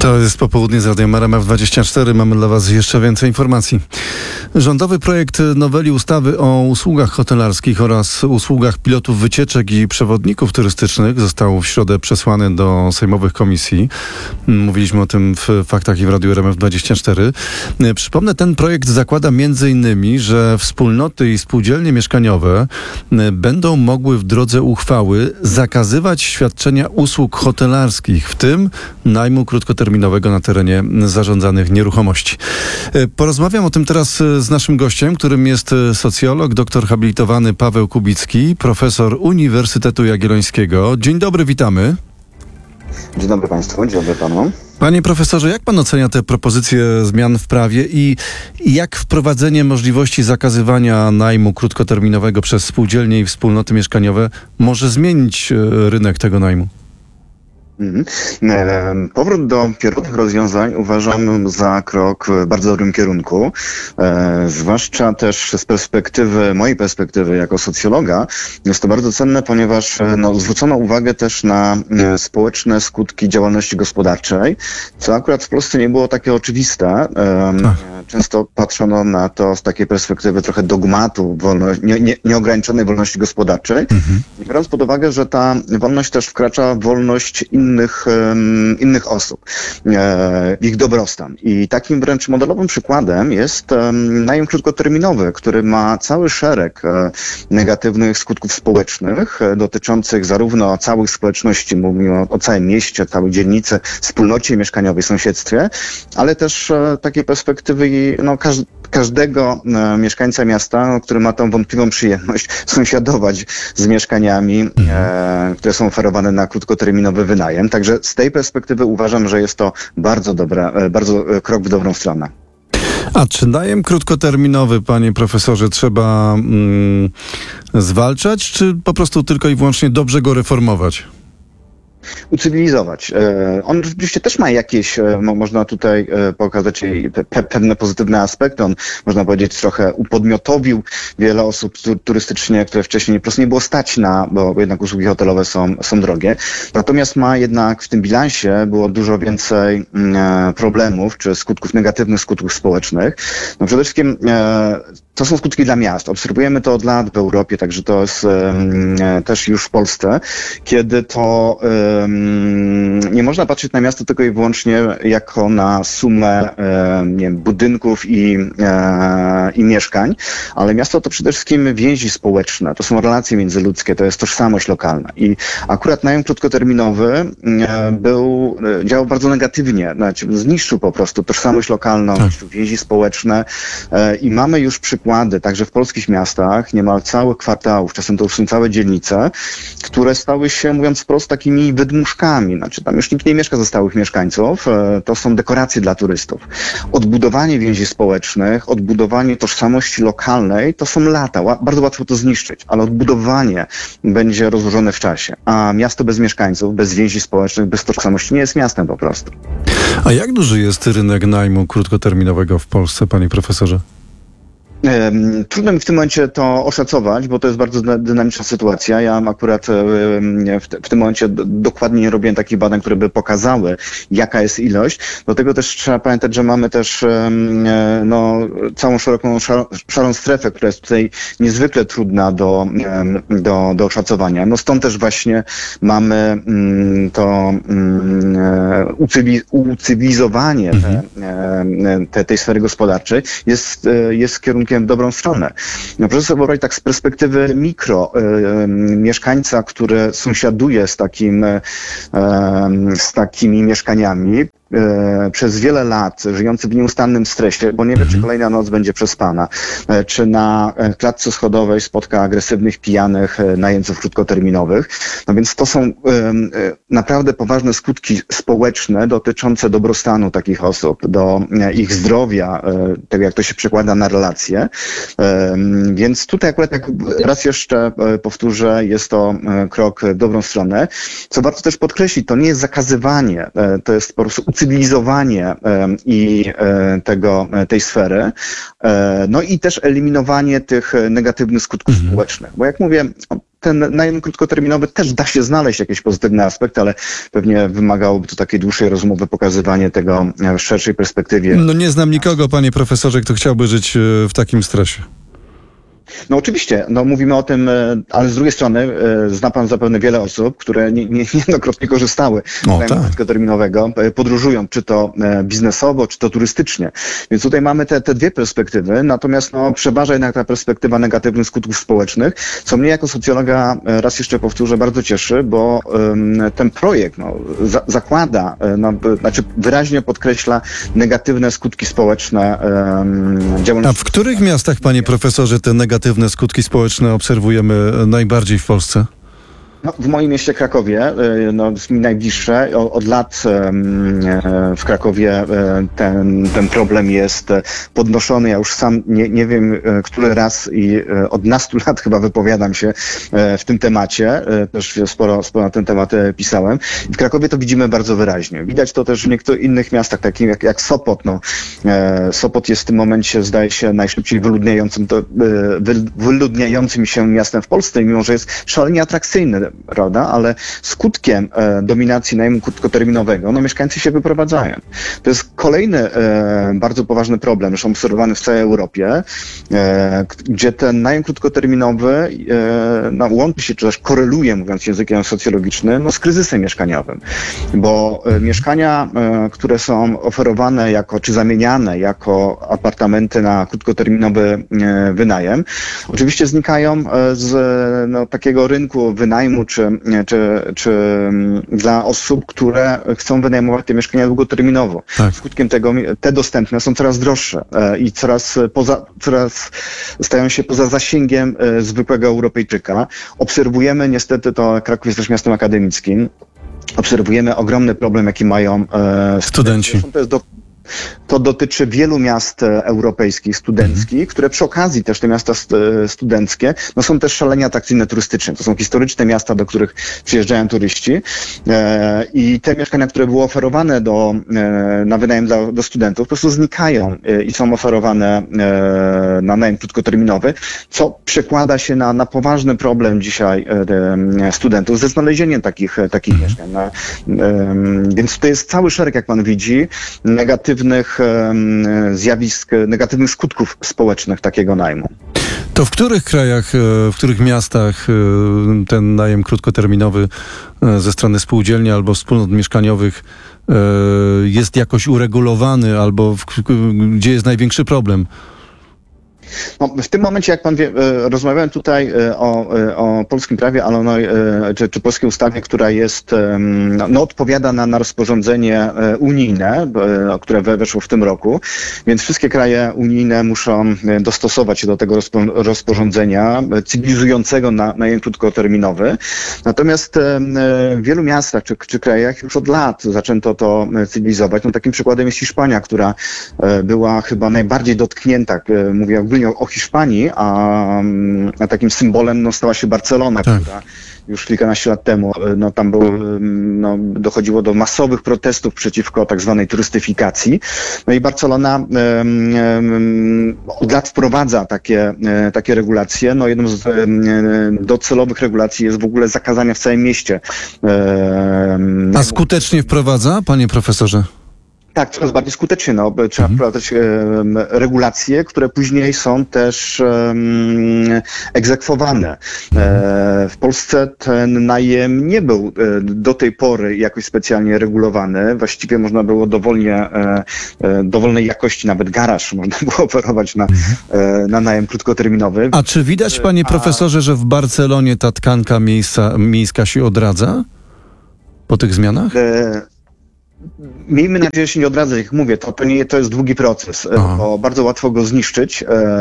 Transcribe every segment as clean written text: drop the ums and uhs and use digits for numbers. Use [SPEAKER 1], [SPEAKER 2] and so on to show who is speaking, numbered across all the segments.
[SPEAKER 1] To jest popołudnie z Radiem RMF24. Mamy dla Was jeszcze więcej informacji. Rządowy projekt noweli ustawy o usługach hotelarskich oraz usługach pilotów wycieczek i przewodników turystycznych został w środę przesłany do sejmowych komisji. Mówiliśmy o tym w Faktach i w Radiu RMF24. Przypomnę, ten projekt zakłada m.in., że wspólnoty i spółdzielnie mieszkaniowe będą mogły w drodze uchwały zakazywać świadczenia usług hotelarskich, w tym najmu krótkoterminowego na terenie zarządzanych nieruchomości. Porozmawiam o tym teraz z naszym gościem, którym jest socjolog, doktor habilitowany Paweł Kubicki, profesor Uniwersytetu Jagiellońskiego. Dzień dobry, witamy.
[SPEAKER 2] Dzień dobry Państwu, dzień dobry Panu.
[SPEAKER 1] Panie profesorze, jak Pan ocenia te propozycje zmian w prawie i jak wprowadzenie możliwości zakazywania najmu krótkoterminowego przez spółdzielnie i wspólnoty mieszkaniowe może zmienić rynek tego najmu?
[SPEAKER 2] Powrót do pierwotnych rozwiązań uważam za krok w bardzo dobrym kierunku, zwłaszcza też z mojej perspektywy jako socjologa jest to bardzo cenne, ponieważ zwrócono uwagę też na społeczne skutki działalności gospodarczej, co akurat w Polsce nie było takie oczywiste. Często patrzono na to z takiej perspektywy trochę dogmatu nieograniczonej wolności gospodarczej, biorąc pod uwagę, że ta wolność też wkracza w wolność innych osób, w ich dobrostan. I takim wręcz modelowym przykładem jest najem krótkoterminowy, który ma cały szereg negatywnych skutków społecznych dotyczących zarówno całych społeczności, mówimy o całym mieście, całej dzielnicy, wspólnocie mieszkaniowej, sąsiedztwie, ale też takiej perspektywy każdego mieszkańca miasta, który ma tą wątpliwą przyjemność sąsiadować z mieszkaniami, które są oferowane na krótkoterminowy wynajem. Także z tej perspektywy uważam, że jest to bardzo krok w dobrą stronę.
[SPEAKER 1] A czy najem krótkoterminowy, panie profesorze, trzeba zwalczać, czy po prostu tylko i wyłącznie dobrze go reformować?
[SPEAKER 2] Ucywilizować. On oczywiście też ma jakieś, można tutaj pokazać pewne pozytywne aspekty. On, można powiedzieć, trochę upodmiotowił wiele osób turystycznie, które wcześniej po prostu nie było stać bo jednak usługi hotelowe są drogie. Natomiast ma jednak w tym bilansie było dużo więcej problemów, czy negatywnych skutków społecznych. Przede wszystkim to są skutki dla miast. Obserwujemy to od lat w Europie, także to jest też już w Polsce, kiedy to nie można patrzeć na miasto tylko i wyłącznie jako na sumę budynków i mieszkań, ale miasto to przede wszystkim więzi społeczne, to są relacje międzyludzkie, to jest tożsamość lokalna. I akurat najem krótkoterminowy działał bardzo negatywnie, zniszczył po prostu tożsamość lokalną, zniszczył więzi społeczne i mamy już przykłady, także w polskich miastach, niemal całych kwartałów, czasem to już są całe dzielnice, które stały się, mówiąc wprost, takimi wydmuszkami. Tam już nikt nie mieszka ze stałych mieszkańców, to są dekoracje dla turystów. Odbudowanie więzi społecznych, odbudowanie tożsamości lokalnej, to są lata. Bardzo łatwo to zniszczyć, ale odbudowanie będzie rozłożone w czasie. A miasto bez mieszkańców, bez więzi społecznych, bez tożsamości nie jest miastem po prostu.
[SPEAKER 1] A jak duży jest rynek najmu krótkoterminowego w Polsce, panie profesorze?
[SPEAKER 2] Trudno mi w tym momencie to oszacować, bo to jest bardzo dynamiczna sytuacja. Ja akurat w tym momencie dokładnie nie robiłem takich badań, które by pokazały, jaka jest ilość. Do tego też trzeba pamiętać, że mamy też całą szeroką szarą strefę, która jest tutaj niezwykle trudna do oszacowania. Stąd też właśnie mamy to ucywilizowanie tej sfery gospodarczej jest kierunkiem w dobrą stronę. Proszę sobie wyobrazić tak z perspektywy mieszkańca, który sąsiaduje z takimi mieszkaniami przez wiele lat, żyjący w nieustannym stresie, bo nie wie, czy kolejna noc będzie przespana, czy na klatce schodowej spotka agresywnych, pijanych najemców krótkoterminowych. Więc to są naprawdę poważne skutki społeczne dotyczące dobrostanu takich osób, do ich zdrowia, tego jak to się przekłada na relacje. Więc tutaj akurat, raz jeszcze powtórzę, jest to krok w dobrą stronę. Co warto też podkreślić, to nie jest zakazywanie, to jest po prostu ucywilizowanie tej sfery, no i też eliminowanie tych negatywnych skutków społecznych. Bo jak mówię, ten najem krótkoterminowy też da się znaleźć jakiś pozytywny aspekt, ale pewnie wymagałoby to takiej dłuższej rozmowy, pokazywanie tego w szerszej perspektywie.
[SPEAKER 1] No nie znam nikogo, panie profesorze, kto chciałby żyć w takim stresie.
[SPEAKER 2] No oczywiście, no mówimy o tym, ale z drugiej strony zna pan zapewne wiele osób, które niejednokrotnie korzystały z najmu krótkoterminowego, podróżują, czy to biznesowo, czy to turystycznie. Więc tutaj mamy te dwie perspektywy, natomiast no, przeważa jednak ta perspektywa negatywnych skutków społecznych, co mnie jako socjologa, raz jeszcze powtórzę, bardzo cieszy, bo ten projekt zakłada, znaczy wyraźnie podkreśla negatywne skutki społeczne działalności.
[SPEAKER 1] A w których miastach, panie profesorze, te negatywne skutki społeczne obserwujemy najbardziej w Polsce?
[SPEAKER 2] No, w moim mieście Krakowie, no, jest mi najbliższe, od lat w Krakowie ten problem jest podnoszony. Ja już sam nie wiem, który raz i od nastu lat chyba wypowiadam się w tym temacie. Też sporo na ten temat pisałem. W Krakowie to widzimy bardzo wyraźnie. Widać to też w niektórych innych miastach, takich jak Sopot. No, Sopot jest w tym momencie, zdaje się, najszybciej wyludniającym się miastem w Polsce, mimo że jest szalenie atrakcyjny, prawda? Ale skutkiem dominacji najmu krótkoterminowego, no mieszkańcy się wyprowadzają. To jest kolejny bardzo poważny problem, już obserwowany w całej Europie, gdzie ten najem krótkoterminowy łączy się, czy też koreluje, mówiąc językiem socjologicznym, no, z kryzysem mieszkaniowym. Bo mieszkania, które są oferowane czy zamieniane jako apartamenty na krótkoterminowy wynajem, oczywiście znikają z takiego rynku wynajmu, czy dla osób, które chcą wynajmować te mieszkania długoterminowo.
[SPEAKER 1] Tak.
[SPEAKER 2] Skutkiem tego te dostępne są coraz droższe i coraz stają się poza zasięgiem zwykłego Europejczyka. Obserwujemy niestety, to Kraków jest też miastem akademickim, obserwujemy ogromny problem, jaki mają
[SPEAKER 1] studenci.
[SPEAKER 2] To dotyczy wielu miast europejskich, studenckich, które przy okazji też te miasta studenckie, no są też szalenie atrakcyjne turystycznie. To są historyczne miasta, do których przyjeżdżają turyści i te mieszkania, które były oferowane na wynajem do studentów, po prostu znikają i są oferowane na najem krótkoterminowy, co przekłada się na poważny problem dzisiaj studentów ze znalezieniem takich mieszkań. Więc to jest cały szereg, jak pan widzi, negatywnych zjawisk, negatywnych skutków społecznych takiego najmu.
[SPEAKER 1] To w których krajach, w których miastach ten najem krótkoterminowy ze strony spółdzielni albo wspólnot mieszkaniowych jest jakoś uregulowany, albo gdzie jest największy problem?
[SPEAKER 2] No, w tym momencie, jak pan wie, rozmawiałem tutaj o polskim prawie, ale czy polskiej ustawie, która jest, odpowiada na rozporządzenie unijne, które weszło w tym roku, więc wszystkie kraje unijne muszą dostosować się do tego rozporządzenia cywilizującego najem krótkoterminowy. Natomiast w wielu miastach czy krajach już od lat zaczęto to cywilizować. No, takim przykładem jest Hiszpania, która była chyba najbardziej dotknięta, mówię ogólnie o Hiszpanii, a takim symbolem stała się Barcelona,
[SPEAKER 1] tak,
[SPEAKER 2] która już kilkanaście lat temu tam dochodziło do masowych protestów przeciwko tak zwanej turystyfikacji. No i Barcelona od lat wprowadza takie regulacje. No jedną z docelowych regulacji jest w ogóle zakazania w całym mieście.
[SPEAKER 1] A skutecznie wprowadza, panie profesorze?
[SPEAKER 2] Tak, coraz bardziej skutecznie. Trzeba wprowadzać regulacje, które później są też egzekwowane. W Polsce ten najem nie był do tej pory jakoś specjalnie regulowany. Właściwie można było dowolnej jakości, nawet garaż można było oferować na najem krótkoterminowy.
[SPEAKER 1] A czy widać, panie profesorze, że w Barcelonie ta tkanka miejska się odradza po tych zmianach?
[SPEAKER 2] Miejmy nadzieję, że się nie odradza, jak mówię, to jest długi proces, bo bardzo łatwo go zniszczyć.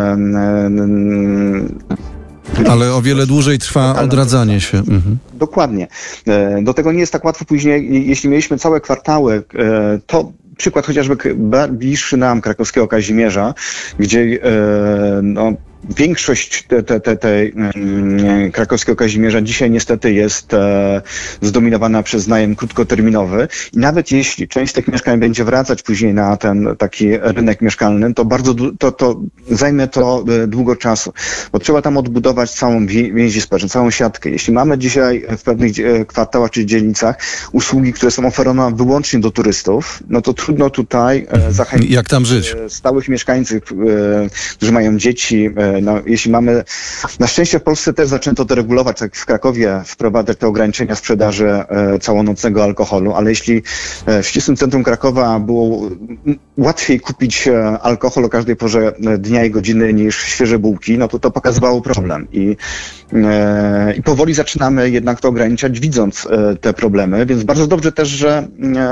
[SPEAKER 1] Ale o wiele dłużej trwa odradzanie się.
[SPEAKER 2] Dokładnie. Do tego nie jest tak łatwo później, jeśli mieliśmy całe kwartały, to przykład chociażby bliższy nam krakowskiego Kazimierza, gdzie większość tej krakowskiego Kazimierza dzisiaj niestety jest zdominowana przez najem krótkoterminowy i nawet jeśli część z tych mieszkań będzie wracać później na ten taki rynek mieszkalny, to to zajmie to długo czasu, bo trzeba tam odbudować całą więź społeczną, całą siatkę. Jeśli mamy dzisiaj w pewnych kwartałach czy dzielnicach usługi, które są oferowane wyłącznie do turystów, no to trudno tutaj zachęcić
[SPEAKER 1] Jak tam żyć?
[SPEAKER 2] stałych mieszkańców, którzy mają dzieci. No, jeśli mamy, na szczęście w Polsce też zaczęto to regulować, tak jak w Krakowie wprowadzać te ograniczenia sprzedaży całonocnego alkoholu, ale jeśli w ścisłym centrum Krakowa było łatwiej kupić alkohol o każdej porze dnia i godziny niż świeże bułki, no to pokazywało problem. I powoli zaczynamy jednak to ograniczać, widząc te problemy, więc bardzo dobrze też, że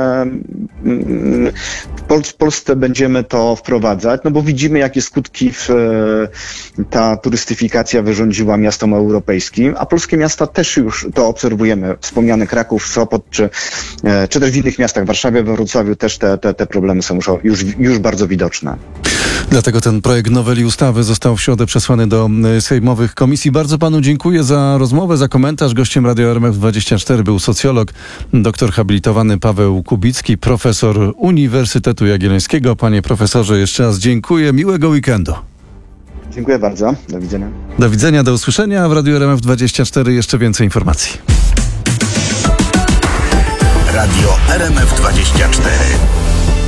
[SPEAKER 2] w Polsce będziemy to wprowadzać, no bo widzimy, jakie skutki ta turystyfikacja wyrządziła miastom europejskim, a polskie miasta też już to obserwujemy. Wspomniany Kraków, Sopot, czy też w innych miastach, w Warszawie, we Wrocławiu też te problemy są już bardzo widoczne.
[SPEAKER 1] Dlatego ten projekt noweli ustawy został w środę przesłany do sejmowych komisji. Bardzo panu dziękuję za rozmowę, za komentarz. Gościem Radio RMF24 był socjolog, doktor habilitowany Paweł Kubicki, profesor Uniwersytetu Jagiellońskiego. Panie profesorze, jeszcze raz dziękuję. Miłego weekendu.
[SPEAKER 2] Dziękuję bardzo. Do widzenia.
[SPEAKER 1] Do widzenia, do usłyszenia. W Radiu RMF24 jeszcze więcej informacji.
[SPEAKER 3] Radio RMF24.